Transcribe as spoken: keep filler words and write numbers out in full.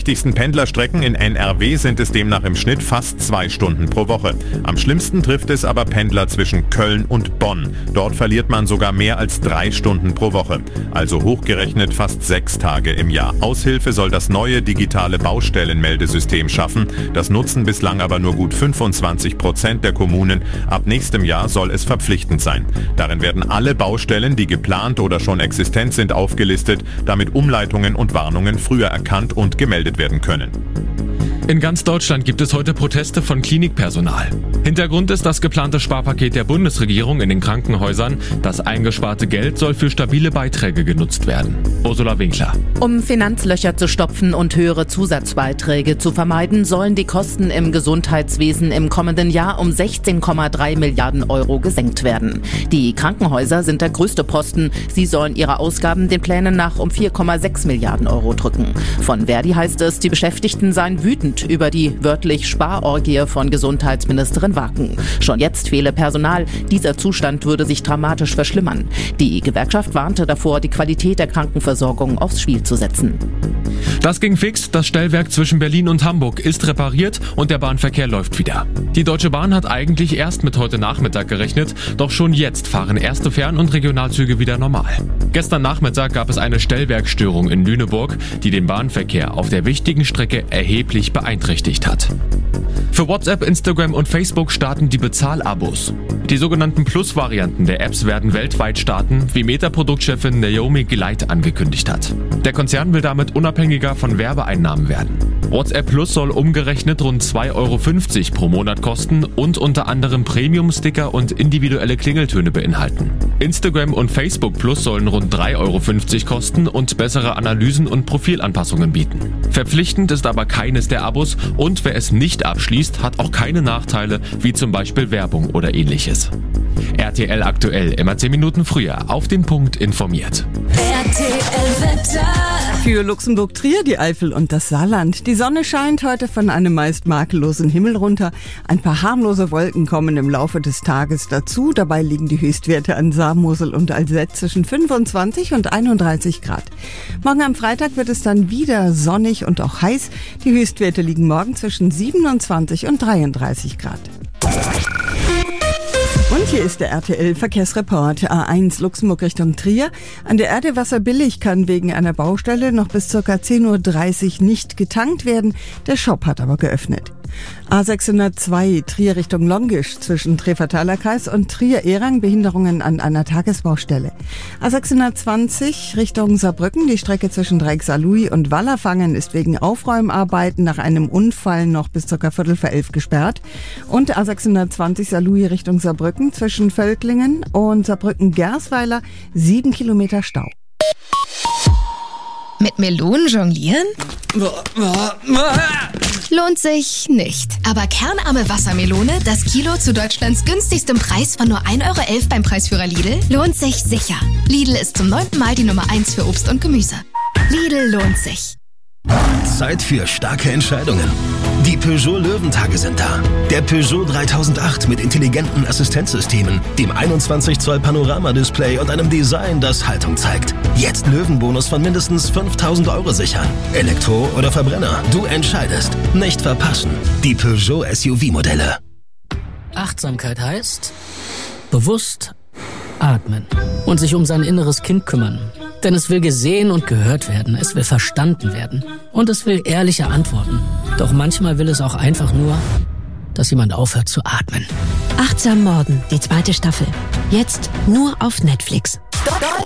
wichtigsten Pendlerstrecken in N R W sind es demnach im Schnitt fast zwei Stunden pro Woche. Am schlimmsten trifft es aber Pendler zwischen Köln und Bonn. Dort verliert man sogar mehr als drei Stunden pro Woche. Also hochgerechnet fast sechs Tage im Jahr. Aushilfe soll das neue digitale Baustellenmeldesystem schaffen. Das nutzen bislang aber nur gut fünfundzwanzig Prozent der Kommunen. Ab nächstem Jahr soll es verpflichtend sein. Darin werden alle Baustellen, die geplant oder schon existent sind, aufgelistet, damit Umleitungen und Warnungen früher erkannt und gemeldet werden können. In ganz Deutschland gibt es heute Proteste von Klinikpersonal. Hintergrund ist das geplante Sparpaket der Bundesregierung in den Krankenhäusern. Das eingesparte Geld soll für stabile Beiträge genutzt werden. Ursula Winkler. Um Finanzlöcher zu stopfen und höhere Zusatzbeiträge zu vermeiden, sollen die Kosten im Gesundheitswesen im kommenden Jahr um sechzehn Komma drei Milliarden Euro gesenkt werden. Die Krankenhäuser sind der größte Posten. Sie sollen ihre Ausgaben den Plänen nach um vier Komma sechs Milliarden Euro drücken. Von Verdi heißt es, die Beschäftigten seien wütend über die wörtlich Sparorgie von Gesundheitsministerin Waken. Schon jetzt fehle Personal. Dieser Zustand würde sich dramatisch verschlimmern. Die Gewerkschaft warnte davor, die Qualität der Krankenversorgung aufs Spiel zu setzen. Das ging fix. Das Stellwerk zwischen Berlin und Hamburg ist repariert und der Bahnverkehr läuft wieder. Die Deutsche Bahn hat eigentlich erst mit heute Nachmittag gerechnet, doch schon jetzt fahren erste Fern- und Regionalzüge wieder normal. Gestern Nachmittag gab es eine Stellwerkstörung in Lüneburg, die den Bahnverkehr auf der wichtigen Strecke erheblich beeinträchtigt hat. Für WhatsApp, Instagram und Facebook starten die Bezahlabos. Die sogenannten Plus-Varianten der Apps werden weltweit starten, wie Meta-Produktchefin Naomi Gleit angekündigt hat. Der Konzern will damit unabhängiger von Werbeeinnahmen werden. WhatsApp Plus soll umgerechnet rund zwei Euro fünfzig pro Monat kosten und unter anderem Premium-Sticker und individuelle Klingeltöne beinhalten. Instagram und Facebook Plus sollen rund drei Euro fünfzig kosten und bessere Analysen und Profilanpassungen bieten. Verpflichtend ist aber keines der Abos und wer es nicht abschließt, hat auch keine Nachteile, wie zum Beispiel Werbung oder ähnliches. R T L aktuell, immer zehn Minuten früher, auf den Punkt informiert. R T L-Wetter. Für Luxemburg, Trier, die Eifel und das Saarland. Die Sonne scheint heute von einem meist makellosen Himmel runter. Ein paar harmlose Wolken kommen im Laufe des Tages dazu. Dabei liegen die Höchstwerte an Saar, Mosel und Alzette zwischen fünfundzwanzig und einunddreißig Grad. Morgen am Freitag wird es dann wieder sonnig und auch heiß. Die Höchstwerte liegen morgen zwischen siebenundzwanzig und dreiunddreißig Grad. Und hier ist der R T L-Verkehrsreport. A eins Luxemburg Richtung Trier. An der Erde Wasserbillig kann wegen einer Baustelle noch bis ca. zehn Uhr dreißig nicht getankt werden. Der Shop hat aber geöffnet. A sechshundertzwei Trier Richtung Longisch zwischen Trefataler Kreis und Trier-Erang Behinderungen an einer Tagesbaustelle. A sechshundertzwanzig Richtung Saarbrücken, die Strecke zwischen Dreieck-Saarlouis und Wallerfangen ist wegen Aufräumarbeiten nach einem Unfall noch bis ca. Viertel vor elf gesperrt. Und A sechshundertzwanzig Saarlouis Richtung Saarbrücken zwischen Völklingen und Saarbrücken-Gersweiler sieben Kilometer Stau. Mit Melonen jonglieren? Lohnt sich nicht. Aber kernarme Wassermelone, das Kilo zu Deutschlands günstigstem Preis von nur ein Euro elf beim Preisführer Lidl, lohnt sich sicher. Lidl ist zum neunten Mal die Nummer eins für Obst und Gemüse. Lidl lohnt sich. Zeit für starke Entscheidungen. Die Peugeot Löwentage sind da. Der Peugeot dreitausendacht mit intelligenten Assistenzsystemen, dem einundzwanzig Zoll Panoramadisplay und einem Design, das Haltung zeigt. Jetzt Löwenbonus von mindestens fünftausend Euro sichern. Elektro oder Verbrenner, du entscheidest. Nicht verpassen. Die Peugeot S U V-Modelle. Achtsamkeit heißt bewusst atmen und sich um sein inneres Kind kümmern. Denn es will gesehen und gehört werden, es will verstanden werden und es will ehrliche Antworten. Doch manchmal will es auch einfach nur, dass jemand aufhört zu atmen. Achtsam Morden, die zweite Staffel. Jetzt nur auf Netflix.